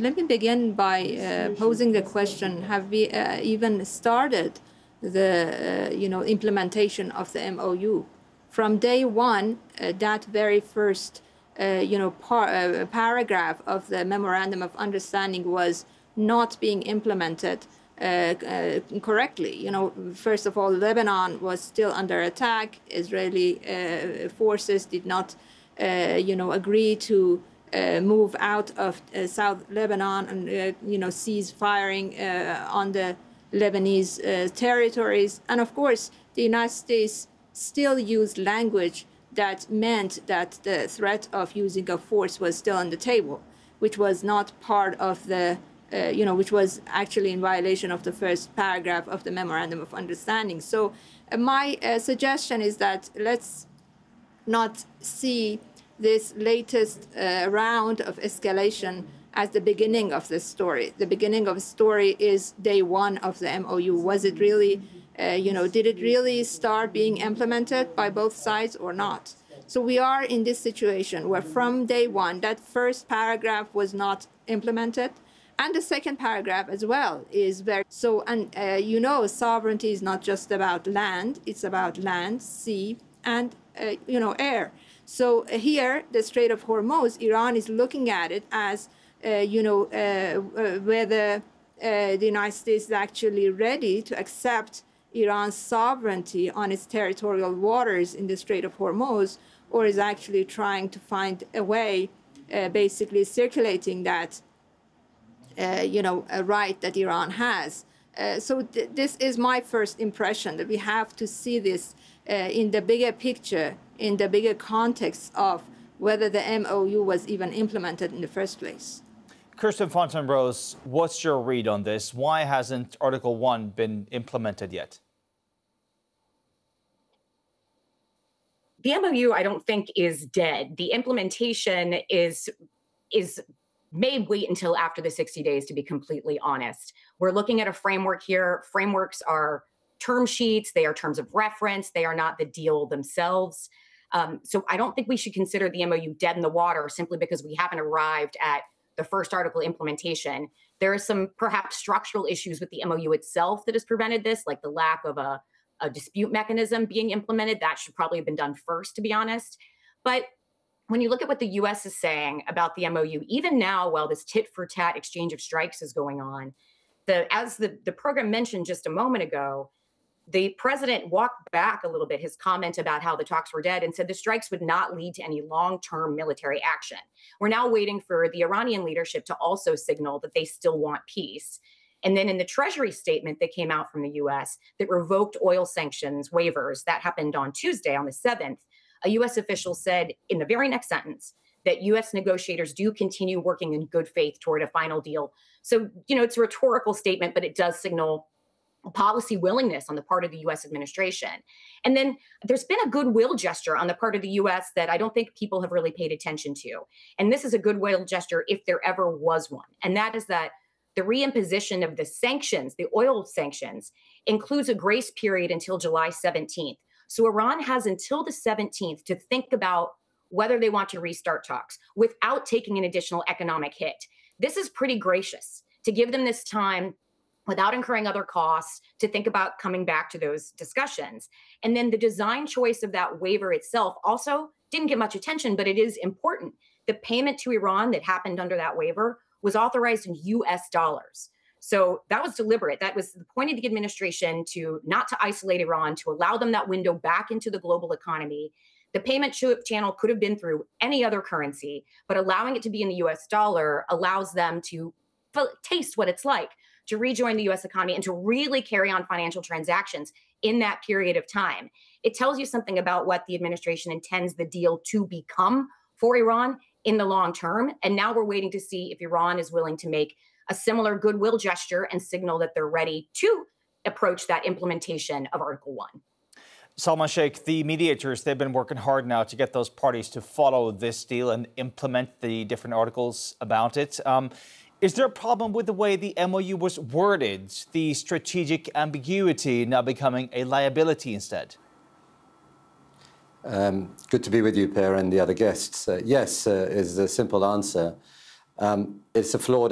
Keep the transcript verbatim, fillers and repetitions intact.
let me begin by uh, posing the question, have we uh, even started the, uh, you know, implementation of the M O U? From day one, uh, that very first, uh, you know, par uh, paragraph of the Memorandum of Understanding was not being implemented uh, uh, correctly. You know, first of all, Lebanon was still under attack. Israeli uh, forces did not, uh, you know, agree to uh, move out of uh, South Lebanon and, uh, you know, cease firing uh, on the Lebanese uh, territories. And of course, the United States still used language that meant that the threat of using of force was still on the table, which was not part of the, uh, you know, which was actually in violation of the first paragraph of the Memorandum of Understanding. So uh, my uh, suggestion is that let's not see this latest uh, round of escalation as the beginning of the story. The beginning of the story is day one of the M O U. Was it really, uh, you know, did it really start being implemented by both sides or not? So we are in this situation where from day one, that first paragraph was not implemented. And the second paragraph as well is very, so, and uh, you know, sovereignty is not just about land, it's about land, sea, and, uh, you know, air. So uh, here, the Strait of Hormuz, Iran is looking at it as, uh, you know, uh, uh, whether uh, the United States is actually ready to accept Iran's sovereignty on its territorial waters in the Strait of Hormuz, or is actually trying to find a way, uh, basically circulating that, uh, you know, a right that Iran has. Uh, so th this is my first impression, that we have to see this uh, in the bigger picture, in the bigger context of whether the M O U was even implemented in the first place. Kirsten Fontaine-Rose, what's your read on this? Why hasn't Article one been implemented yet? The M O U, I don't think, is dead. The implementation is, is may wait until after the sixty days, to be completely honest. We're looking at a framework here. Frameworks are term sheets. They are terms of reference. They are not the deal themselves. Um, so I don't think we should consider the M O U dead in the water simply because we haven't arrived at the first article implementation. There are some perhaps structural issues with the M O U itself that has prevented this, like the lack of a, a dispute mechanism being implemented. That should probably have been done first, to be honest. But when you look at what the U S is saying about the M O U, even now, while this tit-for-tat exchange of strikes is going on, the, as the, the program mentioned just a moment ago, the president walked back a little bit his comment about how the talks were dead and said the strikes would not lead to any long-term military action. We're now waiting for the Iranian leadership to also signal that they still want peace. And then in the Treasury statement that came out from the U S that revoked oil sanctions waivers, that happened on Tuesday, on the seventh, a U S official said in the very next sentence that U S negotiators do continue working in good faith toward a final deal. So, you know, it's a rhetorical statement, but it does signal policy willingness on the part of the U S administration. And then there's been a goodwill gesture on the part of the U S that I don't think people have really paid attention to. And this is a goodwill gesture if there ever was one. And that is that the reimposition of the sanctions, the oil sanctions, includes a grace period until July seventeenth. So Iran has until the seventeenth to think about whether they want to restart talks without taking an additional economic hit. This is pretty gracious to give them this time without incurring other costs to think about coming back to those discussions. And then the design choice of that waiver itself also didn't get much attention, but it is important. The payment to Iran that happened under that waiver was authorized in U S dollars. So that was deliberate. That was the point of the administration, to not to isolate Iran, to allow them that window back into the global economy. The payment channel could have been through any other currency, but allowing it to be in the U S dollar allows them to taste what it's like to rejoin the U S economy and to really carry on financial transactions in that period of time. It tells you something about what the administration intends the deal to become for Iran in the long term. And now we're waiting to see if Iran is willing to make a similar goodwill gesture and signal that they're ready to approach that implementation of Article one. Salman Sheikh, the mediators, they've been working hard now to get those parties to follow this deal and implement the different articles about it. Um, is there a problem with the way the M O U was worded, the strategic ambiguity now becoming a liability instead? Um, good to be with you, Per, and the other guests. Uh, yes, uh, is the simple answer. Um, it's a flawed